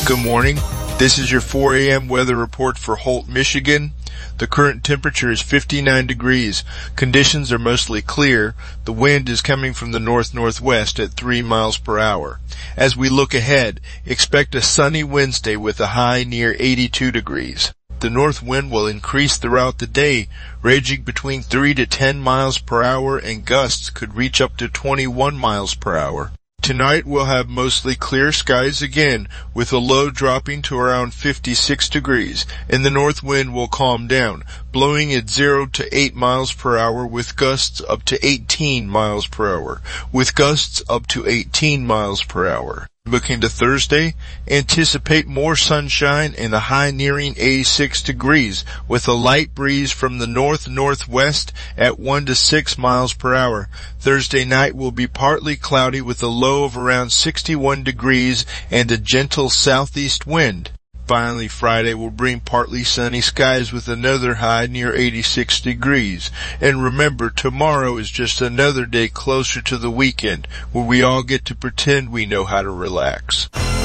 Good morning. This is your 4 a.m. weather report for Holt, Michigan. The current temperature is 59 degrees. Conditions are mostly clear. The wind is coming from the north-northwest at 3 miles per hour. As we look ahead, expect a sunny Wednesday with a high near 82 degrees. The north wind will increase throughout the day, ranging between 3 to 10 miles per hour, and gusts could reach up to 21 miles per hour. Tonight we'll have mostly clear skies again, with a low dropping to around 56 degrees, and the north wind will calm down, blowing at 0 to 8 miles per hour with gusts up to 18 miles per hour, Looking to Thursday, anticipate more sunshine and a high nearing 86 degrees, with a light breeze from the north-northwest at 1 to 6 miles per hour. Thursday night will be partly cloudy with a low of around 61 degrees and a gentle southeast wind. Finally, Friday will bring partly sunny skies with another high near 86 degrees. And remember, tomorrow is just another day closer to the weekend, where we all get to pretend we know how to relax.